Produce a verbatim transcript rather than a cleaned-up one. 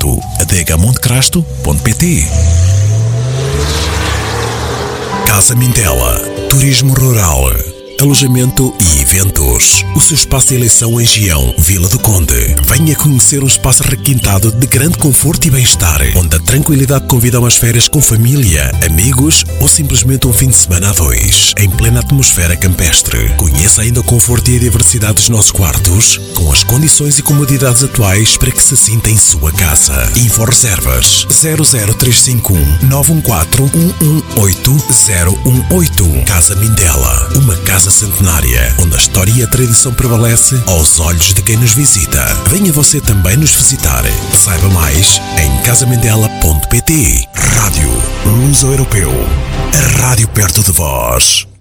quatro, adega montecrasto ponto pt. Casa Mindela, turismo rural, alojamento e eventos. O seu espaço de eleição em Gião, Vila do Conde. Venha conhecer um espaço requintado de grande conforto e bem-estar, onde a tranquilidade convida a umas férias com família, amigos ou simplesmente um fim de semana a dois, em plena atmosfera campestre. Conheça ainda o conforto e a diversidade dos nossos quartos, com as condições e comodidades atuais para que se sinta em sua casa. Info reservas zero zero três cinco um nove um quatro um um oito zero um oito. Casa Mindela, uma casa centenária, onde a história e a tradição prevalece aos olhos de quem nos visita. Venha você também nos visitar. Saiba mais em casa mindela ponto pt. Rádio Luso Europeu, a rádio perto de vós.